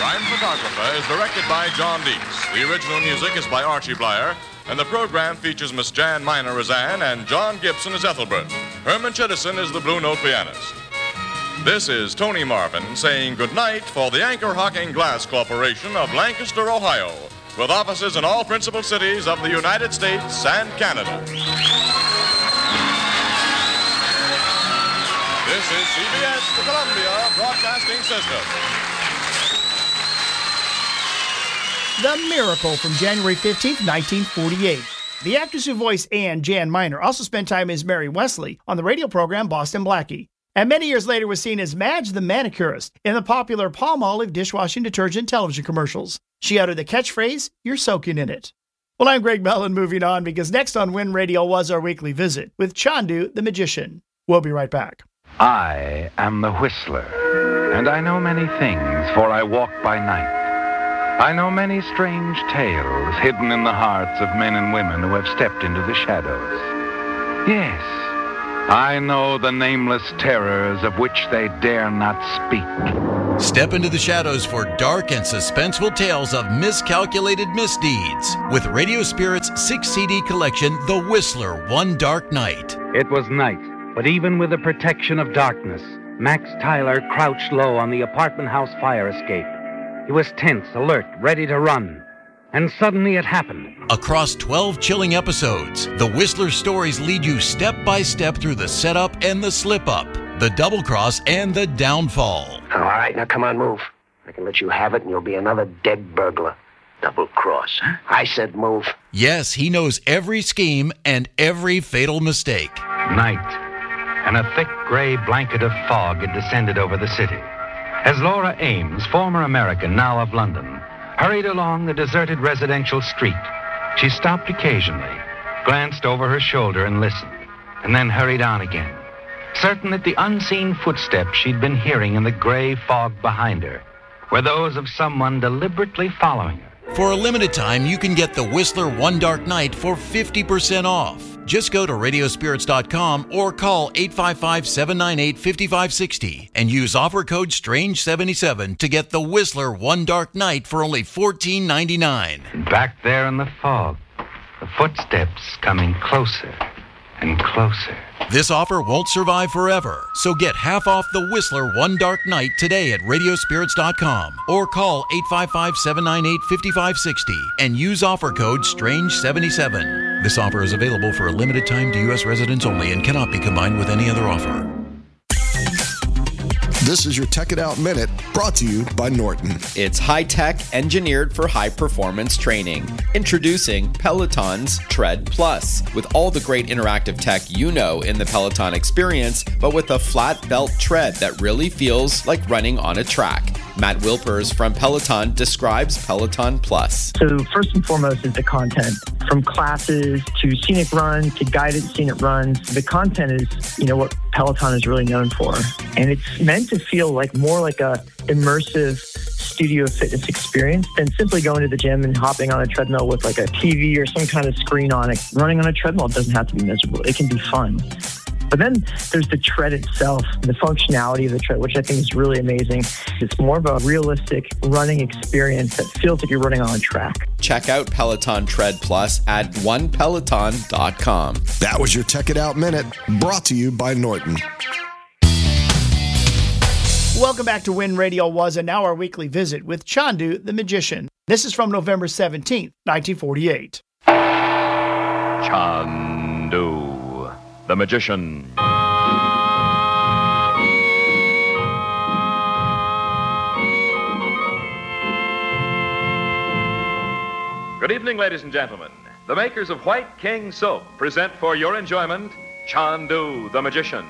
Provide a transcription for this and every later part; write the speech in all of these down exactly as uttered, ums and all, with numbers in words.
Crime Photographer is directed by John Dietz. The original music is by Archie Blyer, and the program features Miss Jan Miner as Anne and John Gibson as Ethelbert. Herman Chittison is the Blue Note pianist. This is Tony Marvin saying goodnight for the Anchor Hocking Glass Corporation of Lancaster, Ohio, with offices in all principal cities of the United States and Canada. This is C B S, the Columbia Broadcasting System. The Miracle from January fifteenth, nineteen forty-eight. The actress who voiced Anne, Jan Miner, also spent time as Mary Wesley on the radio program Boston Blackie, and many years later was seen as Madge the Manicurist in the popular Palmolive dishwashing detergent television commercials. She uttered the catchphrase, "You're soaking in it." Well, I'm Greg Mellon, moving on, because next on Win Radio was our weekly visit with Chandu the Magician. We'll be right back. I am the Whistler, and I know many things, for I walk by night. I know many strange tales hidden in the hearts of men and women who have stepped into the shadows. Yes, I know the nameless terrors of which they dare not speak. Step into the shadows for dark and suspenseful tales of miscalculated misdeeds with Radio Spirit's six C D collection, The Whistler, One Dark Night. It was night, but even with the protection of darkness, Max Tyler crouched low on the apartment house fire escape. He was tense, alert, ready to run. And suddenly it happened. Across twelve chilling episodes, the Whistler stories lead you step by step through the setup and the slip-up, the double-cross and the downfall. All right, now come on, move. I can let you have it and you'll be another dead burglar. Double-cross, huh? I said move. Yes, he knows every scheme and every fatal mistake. Night, and a thick gray blanket of fog had descended over the city. As Laura Ames, former American, now of London, hurried along the deserted residential street, she stopped occasionally, glanced over her shoulder and listened, and then hurried on again, certain that the unseen footsteps she'd been hearing in the gray fog behind her were those of someone deliberately following her. For a limited time, you can get the Whistler One Dark Night for fifty percent off. Just go to radio spirits dot com or call eight five five, seven nine eight, five five six zero and use offer code strange seventy-seven to get the Whistler One Dark Night for only fourteen ninety-nine. Back there in the fog, the footsteps coming closer and closer. This offer won't survive forever, so get half off the Whistler One Dark Night today at radio spirits dot com or call eight five five, seven nine eight, five five six zero and use offer code strange seventy-seven. This offer is available for a limited time to U S residents only and cannot be combined with any other offer. This is your Tech It Out Minute, brought to you by Norton. It's high-tech, engineered for high-performance training. Introducing Peloton's Tread Plus, with all the great interactive tech you know in the Peloton experience, but with a flat belt tread that really feels like running on a track. Matt Wilpers from Peloton describes Peloton Plus. So first and foremost is the content. From classes to scenic runs to guided scenic runs, the content is, you know, what Peloton is really known for. And it's meant to feel like more like a immersive studio fitness experience than simply going to the gym and hopping on a treadmill with like a T V or some kind of screen on it. Running on a treadmill doesn't have to be miserable. It can be fun. But then there's the tread itself, the functionality of the tread, which I think is really amazing. It's more of a realistic running experience that feels like you're running on a track. Check out Peloton Tread Plus at one peloton dot com. That was your Tech It Out Minute, brought to you by Norton. Welcome back to Win Radio Was, and now our weekly visit with Chandu the Magician. This is from November seventeenth, nineteen forty-eight. Chandu the Magician. Good evening, ladies and gentlemen. The makers of White King Soap present for your enjoyment Chandu the Magician.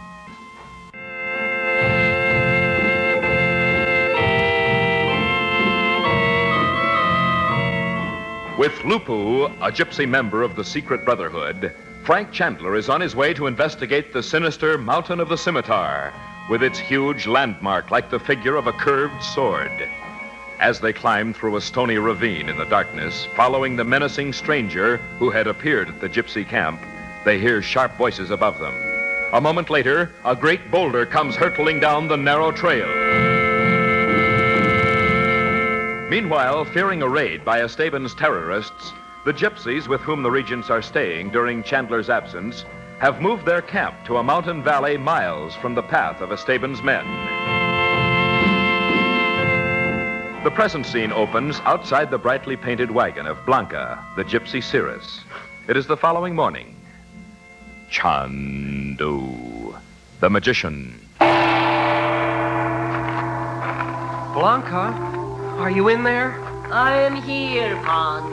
With Lupu, a gypsy member of the Secret Brotherhood, Frank Chandler is on his way to investigate the sinister Mountain of the Scimitar, with its huge landmark like the figure of a curved sword. As they climb through a stony ravine in the darkness, following the menacing stranger who had appeared at the gypsy camp, they hear sharp voices above them. A moment later, a great boulder comes hurtling down the narrow trail. Meanwhile, fearing a raid by Esteban's terrorists, the gypsies with whom the regents are staying during Chandler's absence have moved their camp to a mountain valley miles from the path of Esteban's men. The present scene opens outside the brightly painted wagon of Blanca, the gypsy seeress. It is the following morning. Chandu, the magician. Blanca, are you in there? I am here, Pan.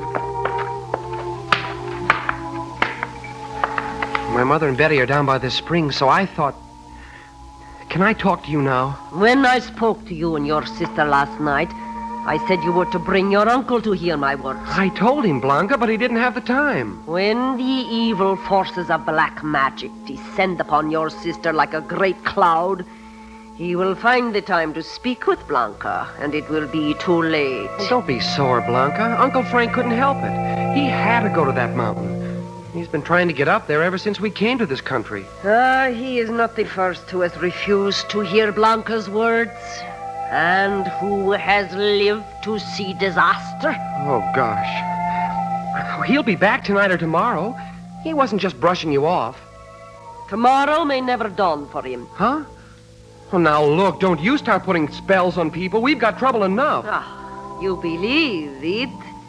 My mother and Betty are down by the spring, so I thought... Can I talk to you now? When I spoke to you and your sister last night, I said you were to bring your uncle to hear my words. I told him, Blanca, but he didn't have the time. When the evil forces of black magic descend upon your sister like a great cloud, he will find the time to speak with Blanca, and it will be too late. Well, don't be sore, Blanca. Uncle Frank couldn't help it. He had to go to that mountain. He's been trying to get up there ever since we came to this country. Ah, he is not the first who has refused to hear Blanca's words, and who has lived to see disaster. Oh, gosh. He'll be back tonight or tomorrow. He wasn't just brushing you off. Tomorrow may never dawn for him. Huh? Well, now, look, don't you start putting spells on people. We've got trouble enough. Ah, you believe it?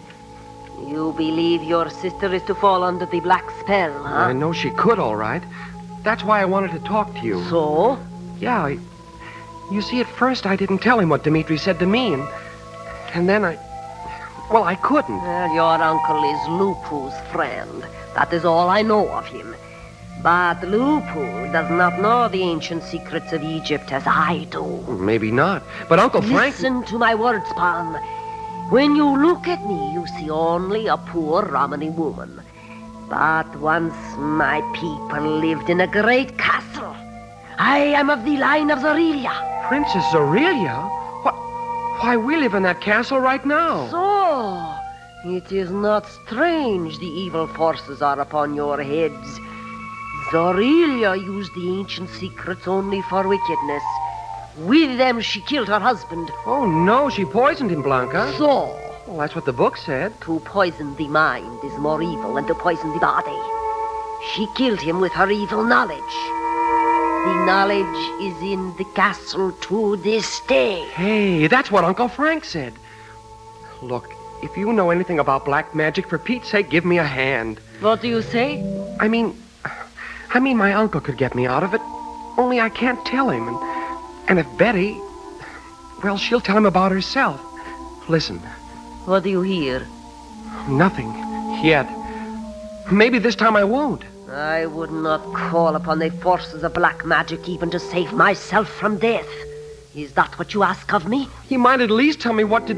You believe your sister is to fall under the black spell, huh? I know she could, all right. That's why I wanted to talk to you. So? Yeah, I... You see, at first I didn't tell him what Dimitri said to me, and... And then I... Well, I couldn't. Well, your uncle is Lupu's friend. That is all I know of him. But Lupu does not know the ancient secrets of Egypt as I do. Maybe not. But Uncle Frank... Listen to my words, Pan. When you look at me, you see only a poor Romany woman. But once my people lived in a great castle. I am of the line of Zorelia. Princess Zorelia? What? Why, we live in that castle right now. So, it is not strange the evil forces are upon your heads. Zorelia used the ancient secrets only for wickedness. With them, she killed her husband. Oh, no, she poisoned him, Blanca. So? Well, that's what the book said. To poison the mind is more evil than to poison the body. She killed him with her evil knowledge. The knowledge is in the castle to this day. Hey, that's what Uncle Frank said. Look, if you know anything about black magic, for Pete's sake, give me a hand. What do you say? I mean, I mean, my uncle could get me out of it. Only I can't tell him. And, and if Betty, well, she'll tell him about herself. Listen. What do you hear? Nothing. Yet. Maybe this time I won't. I would not call upon the forces of black magic even to save myself from death. Is that what you ask of me? You might at least tell me what to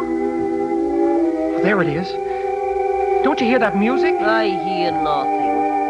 do. There it is. Don't you hear that music? I hear nothing.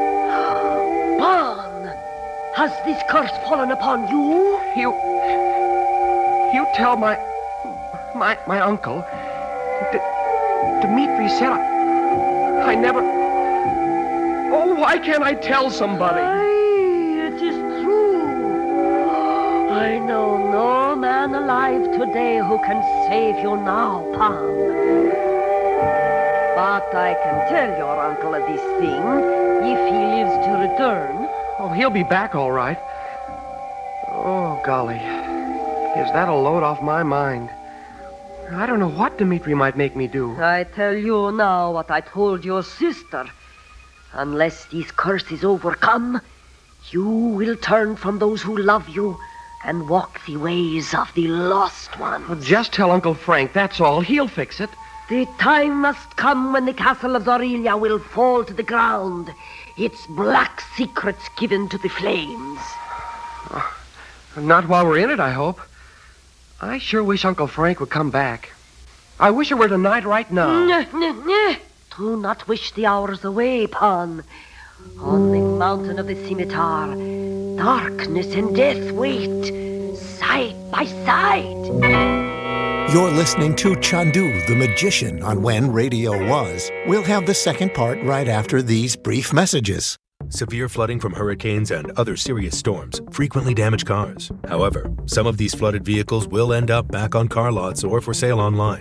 Pan! Has this curse fallen upon you? You... You tell my... My, my uncle... D- Dimitri said I... I never... Oh, why can't I tell somebody? Aye, it is true. I know no man alive today who can save you now, Pan. But I can tell your uncle of this thing if he lives to return. Oh, he'll be back all right. Oh, golly. Is that a load off my mind? I don't know what Dimitri might make me do. I tell you now what I told your sister. Unless this curse is overcome, you will turn from those who love you and walk the ways of the lost ones. Well, just tell Uncle Frank, that's all. He'll fix it. The time must come when the castle of Zorelia will fall to the ground, its black secrets given to the flames. Uh, not while we're in it, I hope. I sure wish Uncle Frank would come back. I wish it were tonight right now. Nah, nah, nah. Do not wish the hours away, Pan. On the mountain of the scimitar, darkness and death wait, side by side. You're listening to Chandu, the Magician, on When Radio Was. We'll have the second part right after these brief messages. Severe flooding from hurricanes and other serious storms frequently damage cars. However, some of these flooded vehicles will end up back on car lots or for sale online.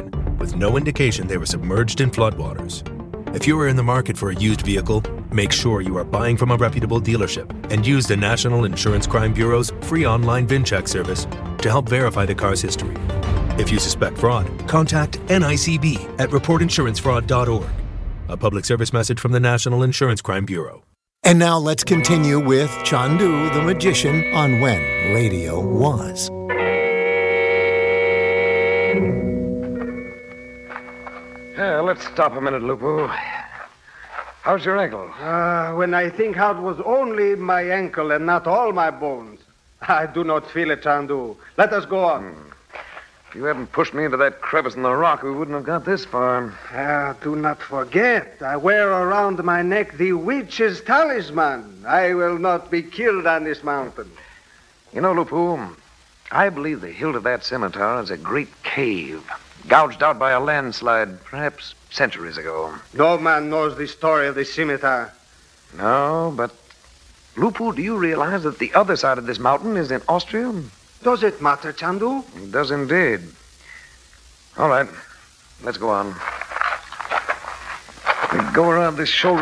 with no indication they were submerged in floodwaters. If you are in the market for a used vehicle, make sure you are buying from a reputable dealership and use the National Insurance Crime Bureau's free online VinCheck service to help verify the car's history. If you suspect fraud, contact N I C B at report insurance fraud dot org. A public service message from the National Insurance Crime Bureau. And now let's continue with Chandu the Magician on When Radio Was. Yeah, let's stop a minute, Lupu. How's your ankle? Uh, when I think how it was only my ankle and not all my bones, I do not feel it, Chandu. Let us go on. Hmm. If you hadn't pushed me into that crevice in the rock, we wouldn't have got this far. Uh, do not forget, I wear around my neck the witch's talisman. I will not be killed on this mountain. You know, Lupu, I believe the hilt of that scimitar is a great cave, gouged out by a landslide, perhaps centuries ago. No man knows the story of the scimitar. No, but, Lupu, do you realize that the other side of this mountain is in Austria? Does it matter, Chandu? It does indeed. All right, let's go on. We go around this shoulder